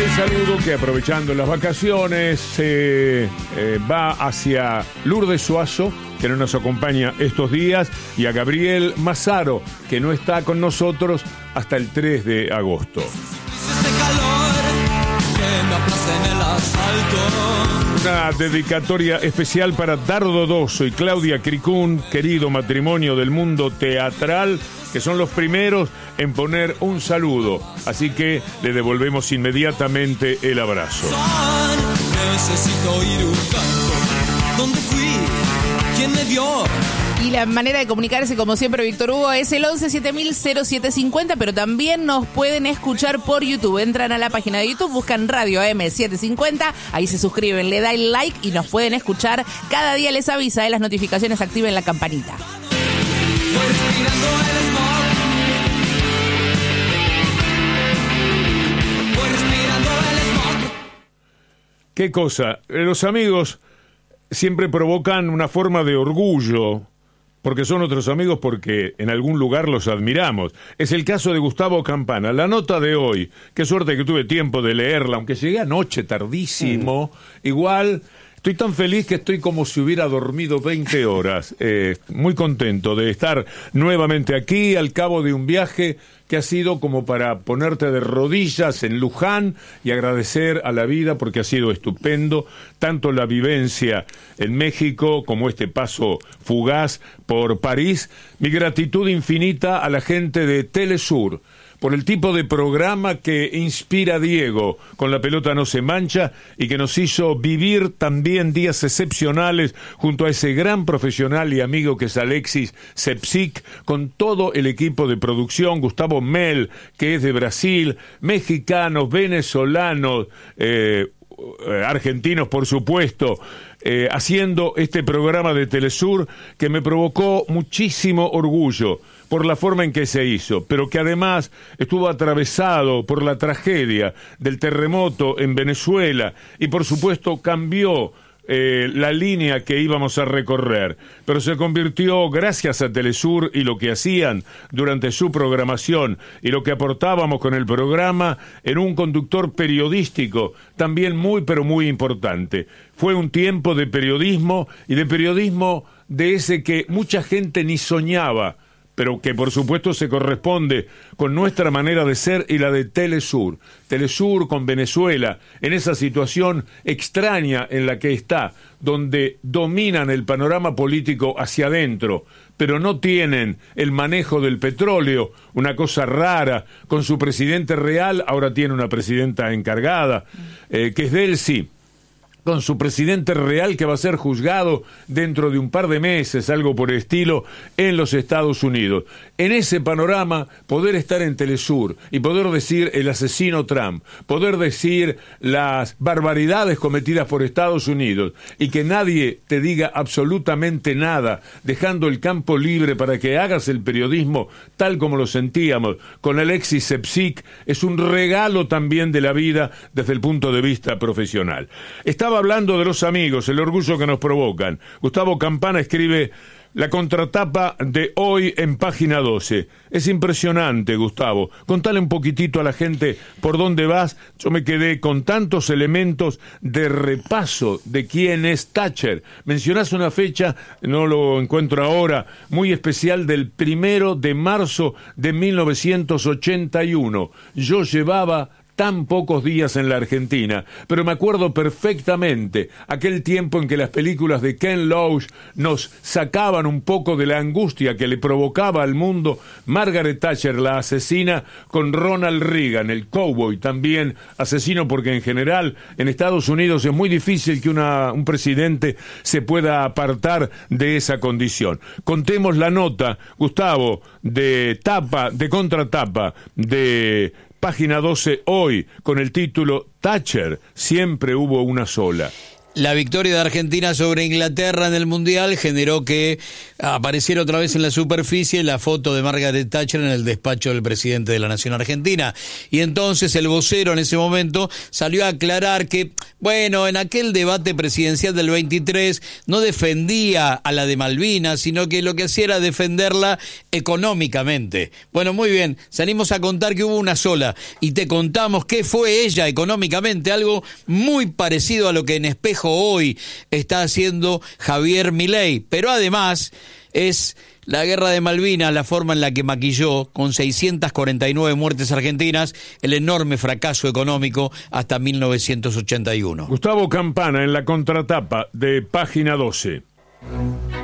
el saludo que, aprovechando las vacaciones, va hacia Lourdes Suazo, que no nos acompaña estos días, y a Gabriel Mazaro, que no está con nosotros hasta el 3 de agosto. Una dedicatoria especial para Dardo Dosso y Claudia Cricún, querido matrimonio del mundo teatral, que son los primeros en poner un saludo. Así que le devolvemos inmediatamente el abrazo. Necesito oír un canto. ¿Dónde fui? ¿Quién me dio? Y la manera de comunicarse, como siempre, Víctor Hugo, es el 11-7000-0750, pero también nos pueden escuchar por YouTube. Entran a la página de YouTube, buscan Radio AM750, ahí se suscriben, le dan like y nos pueden escuchar. Cada día les avisa de las notificaciones, activen la campanita. Voy respirando el smog. Voy respirando el smog. ¿Qué cosa? Los amigos siempre provocan una forma de orgullo, porque son otros amigos, porque en algún lugar los admiramos. Es el caso de Gustavo Campana. La nota de hoy, qué suerte que tuve tiempo de leerla, aunque llegué anoche tardísimo, igual estoy tan feliz que estoy como si hubiera dormido 20 horas. Muy contento de estar nuevamente aquí al cabo de un viaje que ha sido como para ponerte de rodillas en Luján y agradecer a la vida porque ha sido estupendo, tanto la vivencia en México como este paso fugaz por París. Mi gratitud infinita a la gente de Telesur por el tipo de programa que inspira Diego con La pelota no se mancha y que nos hizo vivir también días excepcionales junto a ese gran profesional y amigo que es Alexis Sepsic, con todo el equipo de producción, Gustavo Mel, que es de Brasil, mexicanos, venezolanos, argentinos, por supuesto, haciendo este programa de Telesur que me provocó muchísimo orgullo por la forma en que se hizo, pero que además estuvo atravesado por la tragedia del terremoto en Venezuela y por supuesto cambió la línea que íbamos a recorrer, pero se convirtió, gracias a Telesur y lo que hacían durante su programación y lo que aportábamos con el programa, en un conductor periodístico también muy pero muy importante. Fue un tiempo de periodismo y de periodismo de ese que mucha gente ni soñaba, pero que por supuesto se corresponde con nuestra manera de ser y la de Telesur. Telesur con Venezuela, en esa situación extraña en la que está, donde dominan el panorama político hacia adentro, pero no tienen el manejo del petróleo, una cosa rara, con su presidente real, ahora tiene una presidenta encargada, que es Delcy, con su presidente real que va a ser juzgado dentro de un par de meses, algo por el estilo, en los Estados Unidos. En ese panorama, poder estar en Telesur y poder decir el asesino Trump, poder decir las barbaridades cometidas por Estados Unidos y que nadie te diga absolutamente nada, dejando el campo libre para que hagas el periodismo tal como lo sentíamos con Alexis Sepsic, es un regalo también de la vida desde el punto de vista profesional. Estaba hablando de los amigos, el orgullo que nos provocan. Gustavo Campana escribe la contratapa de hoy en página 12. Es impresionante, Gustavo. Contale un poquitito a la gente por dónde vas. Yo me quedé con tantos elementos de repaso de quién es Thatcher. Mencionás una fecha, no lo encuentro ahora, muy especial del 1 de marzo de 1981. Yo llevaba tan pocos días en la Argentina, pero me acuerdo perfectamente aquel tiempo en que las películas de Ken Loach nos sacaban un poco de la angustia que le provocaba al mundo Margaret Thatcher, la asesina, con Ronald Reagan, el cowboy, también asesino, porque en general en Estados Unidos es muy difícil que un presidente se pueda apartar de esa condición. Contemos la nota, Gustavo, de contratapa de página 12 hoy, con el título Thatcher, siempre hubo una sola. La victoria de Argentina sobre Inglaterra en el Mundial generó que apareciera otra vez en la superficie la foto de Margaret Thatcher en el despacho del presidente de la Nación Argentina. Y entonces el vocero en ese momento salió a aclarar que, bueno, en aquel debate presidencial del 23 no defendía a la de Malvinas, sino que lo que hacía era defenderla económicamente. Bueno, muy bien, salimos a contar que hubo una sola y te contamos qué fue ella económicamente, algo muy parecido a lo que en Espejo hoy está haciendo Javier Milei, pero además es la guerra de Malvinas la forma en la que maquilló con 649 muertes argentinas el enorme fracaso económico hasta 1981. Gustavo Campana en la contratapa de Página 12.